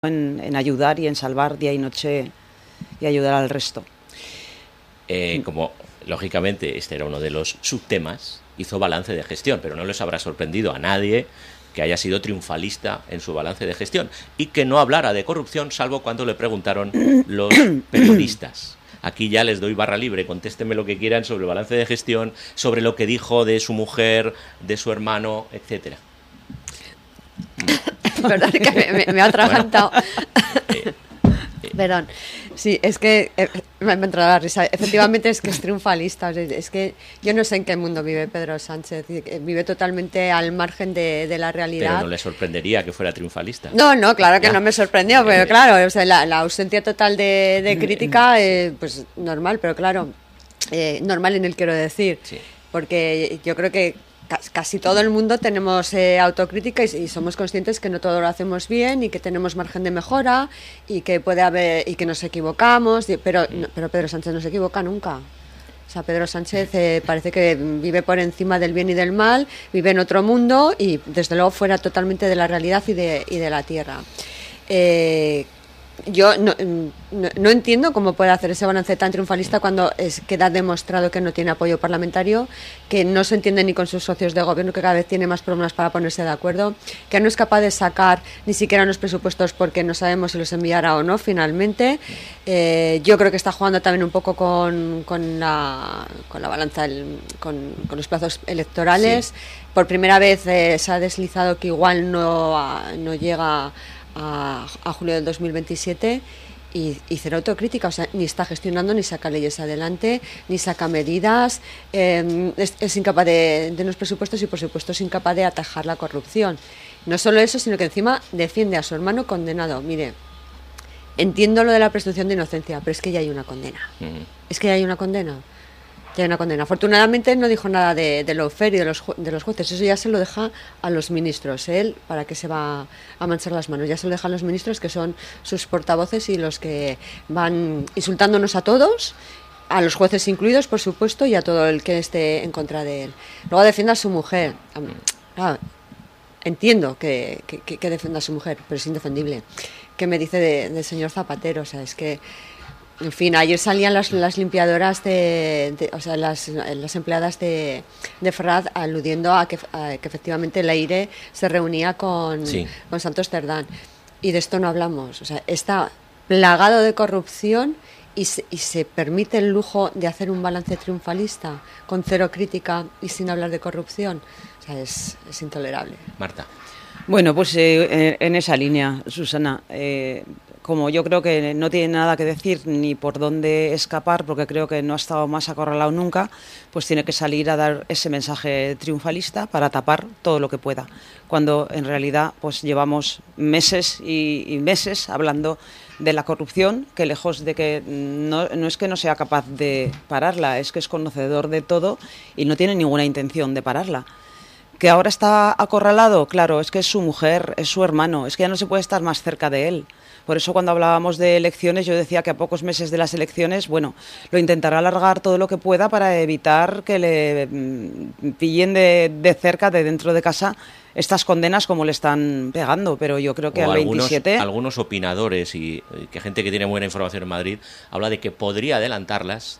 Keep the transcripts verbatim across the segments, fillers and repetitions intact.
En, en ayudar y en salvar día y noche y ayudar al resto. Eh, como, lógicamente, este era uno de los subtemas, hizo balance de gestión, pero no les habrá sorprendido a nadie que haya sido triunfalista en su balance de gestión y que no hablara de corrupción, salvo cuando le preguntaron los periodistas. Aquí ya les doy barra libre, contéstenme lo que quieran sobre el balance de gestión, sobre lo que dijo de su mujer, de su hermano, etcétera. Perdón, que me, me, me ha atragantado. Bueno, eh, eh. Perdón. Sí, es que eh, me ha entrado la risa. Efectivamente es que es triunfalista. O sea, es que yo no sé en qué mundo vive Pedro Sánchez. Vive totalmente al margen de, de la realidad. Pero no le sorprendería que fuera triunfalista. No, no, claro que ya. no me sorprendió. Pero claro, o sea, la, la ausencia total de, de crítica, eh, pues normal, pero claro, eh, normal en el quiero decir. Sí. Porque yo creo que casi todo el mundo tenemos eh, autocrítica y, y somos conscientes que no todo lo hacemos bien y que tenemos margen de mejora y que puede haber y que nos equivocamos, y, pero, no, pero Pedro Sánchez no se equivoca nunca. O sea, Pedro Sánchez eh, parece que vive por encima del bien y del mal, vive en otro mundo y desde luego fuera totalmente de la realidad y de, y de la tierra. Eh, Yo no, no, no entiendo cómo puede hacer ese balance tan triunfalista cuando es, queda demostrado que no tiene apoyo parlamentario, que no se entiende ni con sus socios de gobierno, que cada vez tiene más problemas para ponerse de acuerdo, que no es capaz de sacar ni siquiera unos presupuestos porque no sabemos si los enviará o no finalmente. Eh, yo creo que está jugando también un poco con, con, la, con la balanza, el, con, con los plazos electorales. Sí. Por primera vez eh, se ha deslizado que igual no, no llega A, a julio del dos mil veintisiete y, y cero autocrítica, o sea, ni está gestionando, ni saca leyes adelante, ni saca medidas, eh, es, es incapaz de, de los presupuestos y por supuesto es incapaz de atajar la corrupción. No solo eso, sino que encima defiende a su hermano condenado. Mire, entiendo lo de la presunción de inocencia, pero es que ya hay una condena. Uh-huh. Es que ya hay una condena. Ya hay una condena. Afortunadamente no dijo nada de, de lawfare y de los, ju- de los jueces. Eso ya se lo deja a los ministros. Él, ¿para qué se va a manchar las manos? Ya se lo deja a los ministros, que son sus portavoces y los que van insultándonos a todos, a los jueces incluidos, por supuesto, y a todo el que esté en contra de él. Luego defiende a su mujer. Ah, entiendo que, que, que defienda a su mujer, pero es indefendible. ¿Qué me dice de, del señor Zapatero? O sea, es que... En fin, ayer salían las, las limpiadoras, de, de, o sea, las, las empleadas de, de Ferraz aludiendo a que, a que efectivamente Leire se reunía con, sí. con Santos Cerdán. Y de esto no hablamos. O sea, está plagado de corrupción y se, y se permite el lujo de hacer un balance triunfalista con cero crítica y sin hablar de corrupción. O sea, es, es intolerable. Marta. Bueno, pues eh, en esa línea, Susana, eh, como yo creo que no tiene nada que decir ni por dónde escapar, porque creo que no ha estado más acorralado nunca, pues tiene que salir a dar ese mensaje triunfalista para tapar todo lo que pueda, cuando en realidad pues llevamos meses y, y meses hablando de la corrupción, que lejos de que no, no es que no sea capaz de pararla, es que es conocedor de todo y no tiene ninguna intención de pararla. Que ahora está acorralado, claro, es que es su mujer, es su hermano, es que ya no se puede estar más cerca de él. Por eso cuando hablábamos de elecciones yo decía que a pocos meses de las elecciones, bueno, lo intentará alargar todo lo que pueda para evitar que le mm, pillen de, de cerca, de dentro de casa, estas condenas como le están pegando. Pero yo creo que o al algunos, veintisiete... Algunos opinadores y que gente que tiene buena información en Madrid habla de que podría adelantarlas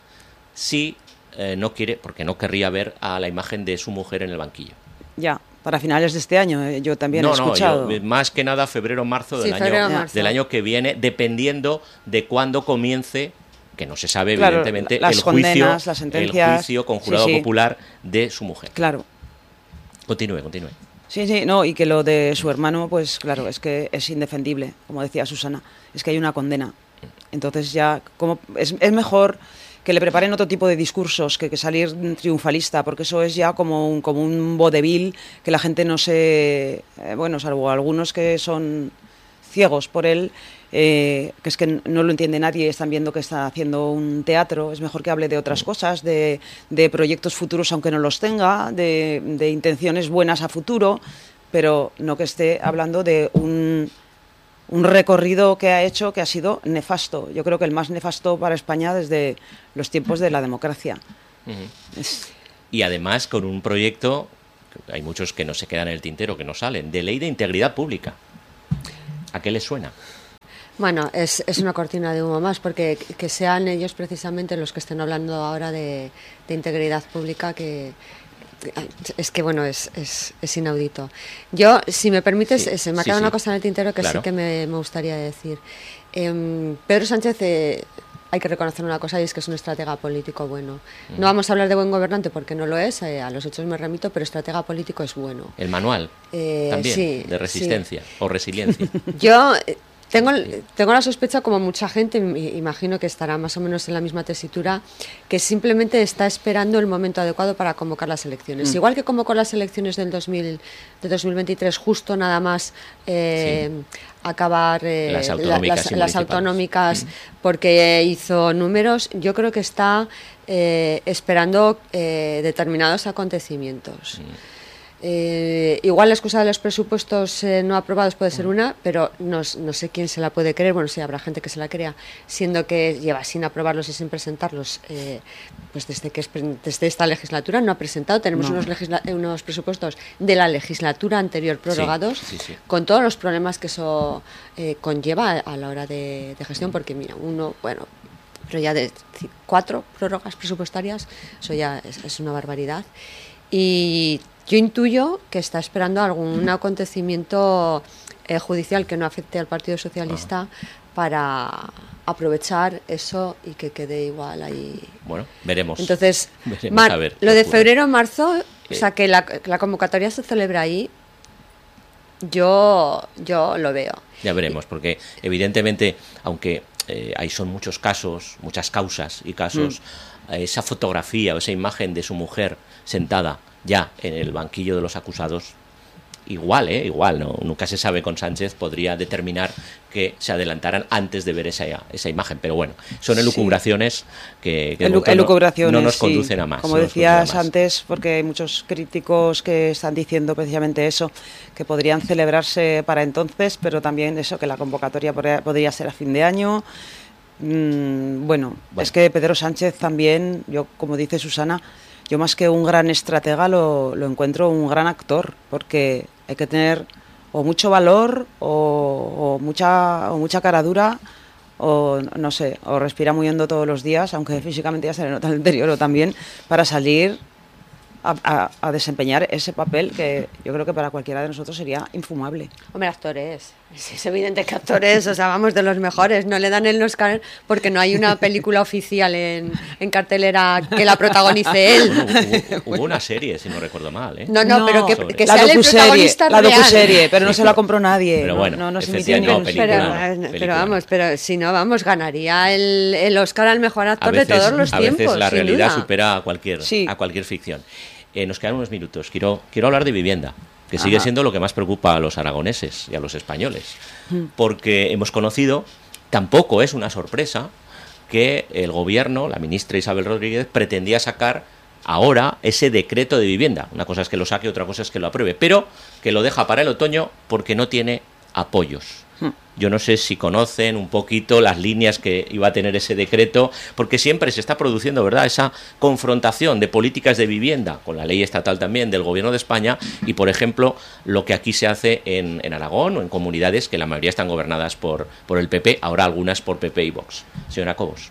si eh, no quiere, porque no querría ver a la imagen de su mujer en el banquillo. Ya, para finales de este año, eh, yo también no, he escuchado. No, yo, más que nada febrero o marzo del, sí, febrero, año, marzo. del año que viene, dependiendo de cuándo comience, que no se sabe claro, evidentemente, las el condenas, juicio, las sentencias, el juicio con jurado sí, sí. popular de su mujer. Claro. Continúe, continúe. Sí, sí, no, y que lo de su hermano, pues claro, es que es indefendible, como decía Susana, es que hay una condena. Entonces ya, como es, es mejor que le preparen otro tipo de discursos que, que salir triunfalista, porque eso es ya como un, como un vodevil que la gente no se... Eh, bueno, salvo algunos que son ciegos por él, eh, que es que no lo entiende nadie, están viendo que está haciendo un teatro. Es mejor que hable de otras cosas, de, de proyectos futuros aunque no los tenga, de, de intenciones buenas a futuro, pero no que esté hablando de un... un recorrido que ha hecho que ha sido nefasto. Yo creo que el más nefasto para España desde los tiempos de la democracia. Uh-huh. Es... Y además con un proyecto, hay muchos que no se quedan en el tintero, que no salen, de ley de integridad pública. ¿A qué les suena? Bueno, es, es una cortina de humo más, porque que sean ellos precisamente los que estén hablando ahora de, de integridad pública, que es que, bueno, es, es, es inaudito. Yo, si me permites, sí, se me ha quedado sí, una sí. cosa en el tintero que claro. sí que me, me gustaría decir. Eh, Pedro Sánchez... Eh, hay que reconocer una cosa, y es que es un estratega político bueno. No vamos a hablar de buen gobernante porque no lo es, eh, a los hechos me remito, pero estratega político es bueno. El manual eh, también, sí, de resistencia sí. o resiliencia. Yo eh, tengo, tengo la sospecha, como mucha gente, imagino que estará más o menos en la misma tesitura, que simplemente está esperando el momento adecuado para convocar las elecciones. Mm. Igual que convocó las elecciones del dos mil, de dos mil veintitrés, justo nada más... Eh, sí. acabar eh, las autonómicas, la, las, las autonómicas mm. porque hizo números. Yo creo que está eh, esperando eh, determinados acontecimientos. Mm. Eh, igual la excusa de los presupuestos eh, no aprobados puede ser una, pero no, no sé quién se la puede creer. Bueno, sí, habrá gente que se la crea, siendo que lleva sin aprobarlos y sin presentarlos eh, pues desde que es, desde esta legislatura no ha presentado. Tenemos no. unos, legisla- unos presupuestos de la legislatura anterior prorrogados, sí, sí, sí. con todos los problemas que eso eh, conlleva a la hora de, de gestión, porque mira, uno, bueno, pero ya de cuatro prórrogas presupuestarias, eso ya es, es una barbaridad. Y yo intuyo que está esperando algún acontecimiento eh, judicial que no afecte al Partido Socialista ah. para aprovechar eso y que quede igual ahí. Bueno, veremos. Entonces, veremos mar- a ver, lo de febrero-marzo, eh. o sea, que la, la convocatoria se celebra ahí, yo, yo lo veo. Ya veremos, porque evidentemente, aunque eh, ahí son muchos casos, muchas causas y casos, mm. eh, esa fotografía o esa imagen de su mujer sentada ya en el banquillo de los acusados, igual, ¿eh? Igual, ¿no? Nunca se sabe con Sánchez, podría determinar que se adelantaran antes de ver esa, esa imagen, pero bueno, son elucubraciones sí. que, que Elu- elucubraciones, no nos sí. conducen a más. Como no decías antes, porque hay muchos críticos que están diciendo precisamente eso, que podrían celebrarse para entonces, pero también eso, que la convocatoria podría, podría ser a fin de año. Mm, bueno, bueno, es que Pedro Sánchez también, yo como dice Susana, yo más que un gran estratega lo, lo encuentro un gran actor, porque hay que tener o mucho valor o, o mucha o mucha cara dura, o no sé, o respira muy hondo todos los días, aunque físicamente ya se le nota el deterioro también, para salir a, a, a desempeñar ese papel que yo creo que para cualquiera de nosotros sería infumable. Hombre, actores. Es evidente que actores, o sea, vamos, de los mejores. No le dan el Oscar porque no hay una película oficial en, en cartelera que la protagonice él. Bueno, hubo, hubo una serie, si no recuerdo mal, ¿eh? No, no, no pero que, que sea el protagonista la real. La docuserie, pero no se la compró nadie. Pero bueno, no, no, no se emitió ni no, película, pero, no, pero película. vamos, pero si no, vamos, ganaría el, el Oscar al mejor actor veces, de todos los a tiempos. A veces la realidad duda. supera a cualquier, sí. a cualquier ficción. Eh, nos quedan unos minutos. Quiero, quiero hablar de vivienda, que Ajá. sigue siendo lo que más preocupa a los aragoneses y a los españoles. Porque hemos conocido, tampoco es una sorpresa, que el gobierno, la ministra Isabel Rodríguez, pretendía sacar ahora ese decreto de vivienda. Una cosa es que lo saque, otra cosa es que lo apruebe, pero que lo deja para el otoño porque no tiene apoyos. Yo no sé si conocen un poquito las líneas que iba a tener ese decreto, porque siempre se está produciendo, ¿verdad?, esa confrontación de políticas de vivienda con la ley estatal también del Gobierno de España y, por ejemplo, lo que aquí se hace en, en Aragón o en comunidades que la mayoría están gobernadas por, por el P P, ahora algunas por P P y Vox. Señora Cobos.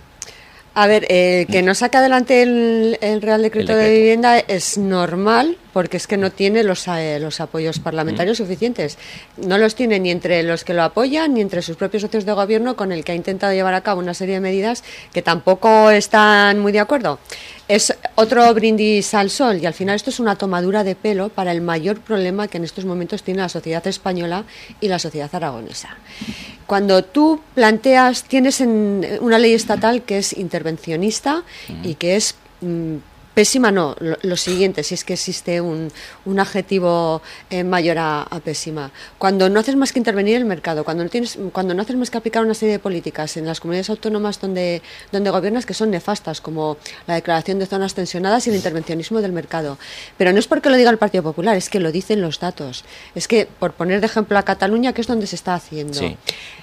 A ver, eh, que no saque adelante el, el Real Decreto, el decreto de Vivienda es normal, porque es que no tiene los, eh, los apoyos parlamentarios mm. suficientes. No los tiene ni entre los que lo apoyan, ni entre sus propios socios de gobierno, con el que ha intentado llevar a cabo una serie de medidas que tampoco están muy de acuerdo. Es otro brindis al sol, y al final esto es una tomadura de pelo para el mayor problema que en estos momentos tiene la sociedad española y la sociedad aragonesa. Cuando tú planteas, tienes en una ley estatal que es intervencionista y que es mmm, pésima, no, lo, lo siguiente, si es que existe un, un adjetivo eh, mayor a, a pésima. Cuando no haces más que intervenir el mercado, cuando no tienes, cuando no haces más que aplicar una serie de políticas en las comunidades autónomas donde, donde gobiernas que son nefastas, como la declaración de zonas tensionadas y el intervencionismo del mercado. Pero no es porque lo diga el Partido Popular, es que lo dicen los datos. Es que, por poner de ejemplo a Cataluña, que es donde se está haciendo. Sí.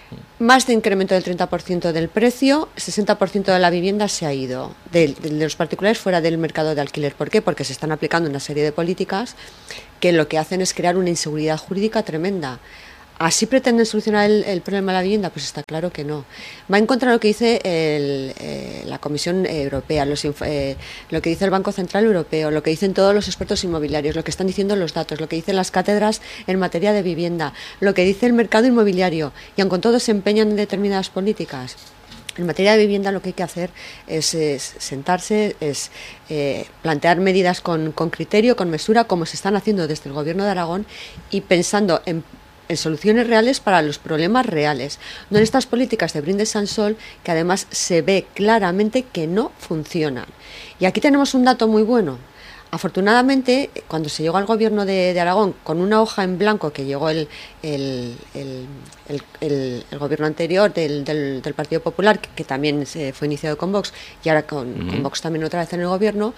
Más de incremento del treinta por ciento del precio, sesenta por ciento de la vivienda se ha ido de, de, de los particulares fuera del mercado de alquiler. ¿Por qué? Porque se están aplicando una serie de políticas que lo que hacen es crear una inseguridad jurídica tremenda. ¿Así pretenden solucionar el, el problema de la vivienda? Pues está claro que no. Va en contra de lo que dice el, eh, la Comisión Europea, los, eh, lo que dice el Banco Central Europeo, lo que dicen todos los expertos inmobiliarios, lo que están diciendo los datos, lo que dicen las cátedras en materia de vivienda, lo que dice el mercado inmobiliario, y aun con todo se empeñan en determinadas políticas. En materia de vivienda lo que hay que hacer es, es sentarse, es eh, plantear medidas con, con criterio, con mesura, como se están haciendo desde el Gobierno de Aragón, y pensando en en soluciones reales para los problemas reales, no en estas políticas de brindis al sol que además se ve claramente que no funcionan. Y aquí tenemos un dato muy bueno. Afortunadamente, cuando se llegó al gobierno de, de Aragón con una hoja en blanco que llegó el, el, el, el, el, el gobierno anterior del, del, del Partido Popular, que, que también se fue iniciado con Vox, y ahora con, uh-huh. con Vox también otra vez en el gobierno,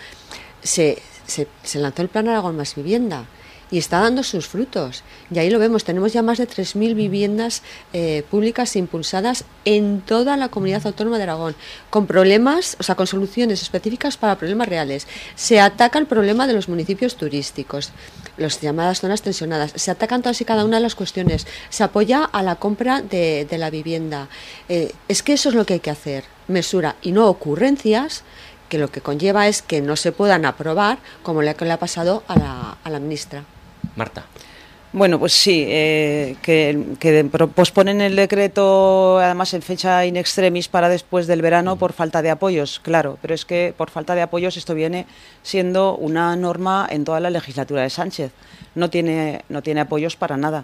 se, se, se lanzó el Plan Aragón Más Vivienda. Y está dando sus frutos. Y ahí lo vemos, tenemos ya más de tres mil viviendas eh, públicas impulsadas en toda la comunidad autónoma de Aragón, con problemas, o sea, con soluciones específicas para problemas reales. Se ataca el problema de los municipios turísticos, las llamadas zonas tensionadas, se atacan todas y cada una de las cuestiones, se apoya a la compra de, de la vivienda. Eh, es que eso es lo que hay que hacer, mesura y no ocurrencias, que lo que conlleva es que no se puedan aprobar, como le, le ha pasado a la, a la ministra. Marta. Bueno, pues sí, eh, que, que posponen el decreto además en fecha in extremis para después del verano por falta de apoyos, claro, pero es que por falta de apoyos esto viene siendo una norma en toda la legislatura de Sánchez. No tiene, no tiene apoyos para nada.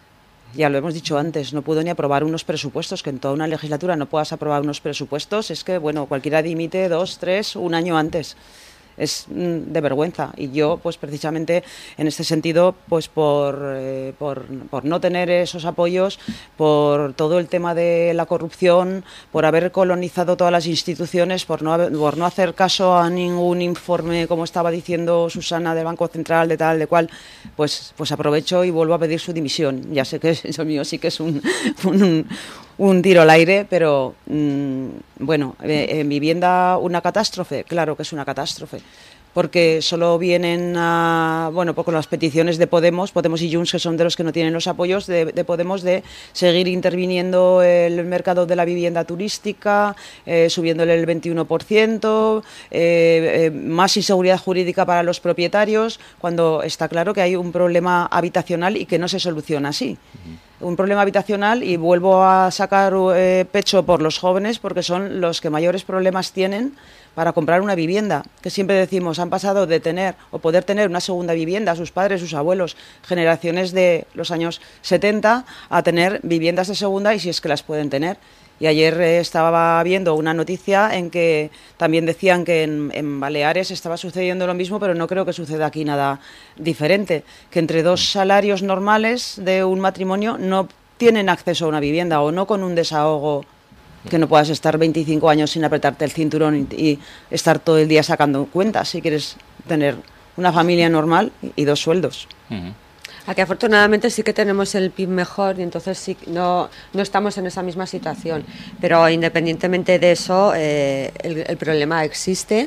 Ya lo hemos dicho antes, no pudo ni aprobar unos presupuestos, que en toda una legislatura no puedas aprobar unos presupuestos, es que, bueno, cualquiera dimite dos, tres, un año antes. Es mm, de vergüenza, y yo pues precisamente en este sentido pues por, eh, por, por no tener esos apoyos, por todo el tema de la corrupción, por haber colonizado todas las instituciones, por no, haber, por no hacer caso a ningún informe, como estaba diciendo Susana, del Banco Central, de tal, de cual, pues, pues aprovecho y vuelvo a pedir su dimisión. Ya sé que eso mío sí que es un, un, un tiro al aire, pero mmm, bueno, eh, en vivienda una catástrofe, claro que es una catástrofe, porque solo vienen a, bueno, pues con las peticiones de Podemos, Podemos y Junts, que son de los que no tienen los apoyos de, de Podemos, de seguir interviniendo el mercado de la vivienda turística, eh, subiéndole el veintiuno por ciento, eh, eh, más inseguridad jurídica para los propietarios, cuando está claro que hay un problema habitacional y que no se soluciona así. Uh-huh. Un problema habitacional, y vuelvo a sacar eh, pecho por los jóvenes, porque son los que mayores problemas tienen para comprar una vivienda, que siempre decimos, han pasado de tener o poder tener una segunda vivienda, sus padres, sus abuelos, generaciones de los años setenta, a tener viviendas de segunda, y si es que las pueden tener. Y ayer eh, estaba viendo una noticia en que también decían que en, en Baleares estaba sucediendo lo mismo, pero no creo que suceda aquí nada diferente, que entre dos salarios normales de un matrimonio no tienen acceso a una vivienda, o no con un desahogo, que no puedas estar veinticinco años sin apretarte el cinturón y, y estar todo el día sacando cuentas si quieres tener una familia normal y dos sueldos. Uh-huh. Aquí afortunadamente sí que tenemos el P I B mejor, y entonces sí no, no estamos en esa misma situación, pero independientemente de eso eh, el, el problema existe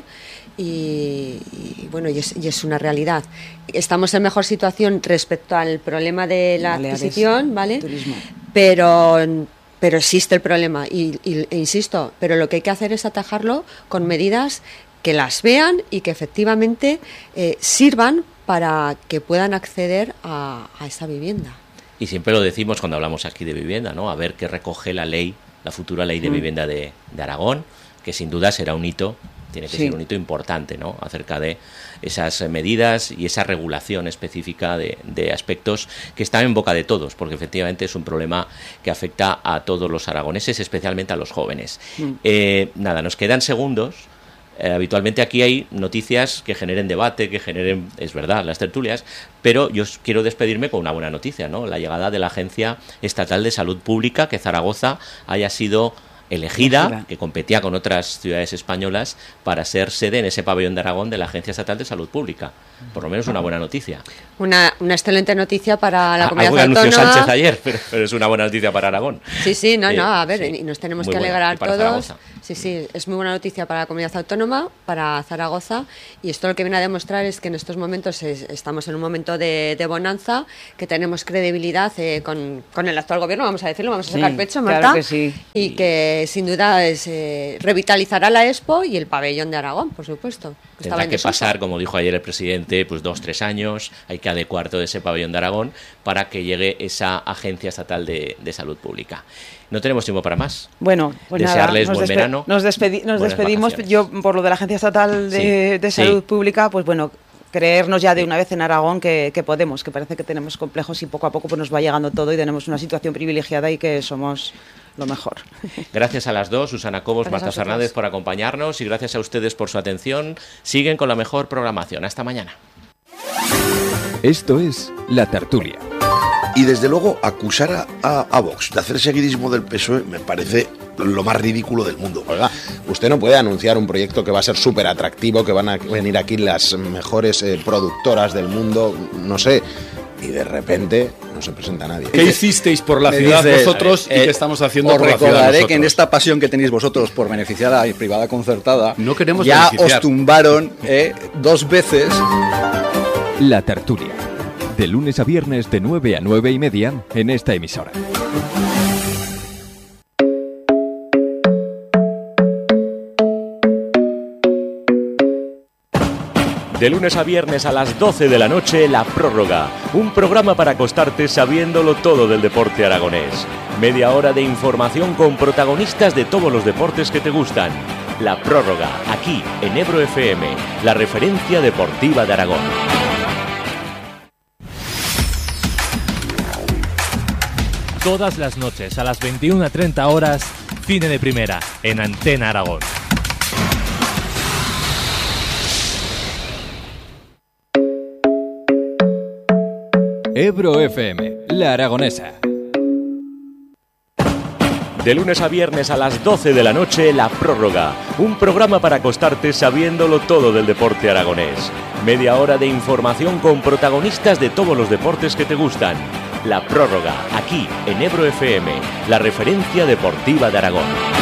y, y bueno, y es, y es una realidad. Estamos en mejor situación respecto al problema de la Baleares, adquisición, ¿vale? Turismo. Pero Pero existe el problema y, y e insisto, pero lo que hay que hacer es atajarlo con medidas que las vean y que efectivamente eh, sirvan para que puedan acceder a, a esa vivienda. Y siempre lo decimos cuando hablamos aquí de vivienda, ¿no? A ver qué recoge la ley, la futura ley de mm. vivienda de, de Aragón, que sin duda será un hito, tiene que sí. ser un hito importante, ¿no? Acerca de esas medidas y esa regulación específica de, de aspectos que están en boca de todos, porque efectivamente es un problema que afecta a todos los aragoneses, especialmente a los jóvenes. Mm. Eh, nada, nos quedan segundos. Eh, habitualmente aquí hay noticias que generen debate, que generen, es verdad, las tertulias, pero yo quiero despedirme con una buena noticia, ¿no? La llegada de la Agencia Estatal de Salud Pública, que Zaragoza haya sido elegida, elegida, que competía con otras ciudades españolas para ser sede en ese pabellón de Aragón de la Agencia Estatal de Salud Pública. Por lo menos una buena noticia. Una, una excelente noticia para la Ah, comunidad algo autónoma. anunció Sánchez ayer, pero, pero es una buena noticia para Aragón. Sí, sí, no, Eh, no, a ver, sí, y nos tenemos muy que buena. alegrar Y para todos. Zaragoza. Sí, sí, es muy buena noticia para la comunidad autónoma, para Zaragoza, y esto lo que viene a demostrar es que en estos momentos es- estamos en un momento de, de bonanza, que tenemos credibilidad eh, con, con el actual gobierno, vamos a decirlo, vamos a sacar Sí, pecho, claro Marta, que sí. y que sin duda es, eh, revitalizará la Expo y el pabellón de Aragón, por supuesto. que estaba Tendrá en que desuso. pasar, como dijo ayer el presidente, pues dos, tres años, hay que adecuar todo ese pabellón de Aragón para que llegue esa Agencia Estatal de, de Salud Pública. No tenemos tiempo para más. Bueno, pues Desearles nada, nos, buen verano, nos, despedi- nos buenas despedimos. vacaciones. Yo, por lo de la Agencia Estatal de, Sí, de sí. Salud Pública, pues bueno, creernos ya de una vez en Aragón que, que podemos, que parece que tenemos complejos y poco a poco pues nos va llegando todo y tenemos una situación privilegiada y que somos lo mejor. Gracias a las dos, Susana Cobos, Gracias a Marta vosotros. Fernández, por acompañarnos y gracias a ustedes por su atención. Siguen con la mejor programación. Hasta mañana. Esto es La Tertulia. Y desde luego acusar a, a, a Vox de hacer seguidismo del P S O E me parece lo más ridículo del mundo. Oiga, usted no puede anunciar un proyecto que va a ser súper atractivo, que van a venir aquí las mejores eh, productoras del mundo, no sé, y de repente no se presenta nadie. ¿Qué hicisteis por la Me ciudad dices, vosotros y eh, qué estamos haciendo os por la ciudad recordaré nosotros? que en esta pasión que tenéis vosotros por beneficiar a la privada concertada, No queremos ya beneficiar. os tumbaron eh, dos veces. La Tertulia. De lunes a viernes de nueve a nueve y media en esta emisora. De lunes a viernes a las doce de la noche, La Prórroga. Un programa para acostarte sabiéndolo todo del deporte aragonés. Media hora de información con protagonistas de todos los deportes que te gustan. La Prórroga, aquí en Ebro F M, la referencia deportiva de Aragón. Todas las noches a las veintiuna treinta horas, Cine de Primera, en Antena Aragón. Ebro F M, La Aragonesa. De lunes a viernes a las doce de la noche, La Prórroga. Un programa para acostarte sabiéndolo todo del deporte aragonés. Media hora de información con protagonistas de todos los deportes que te gustan. La Prórroga, aquí en Ebro F M, la referencia deportiva de Aragón.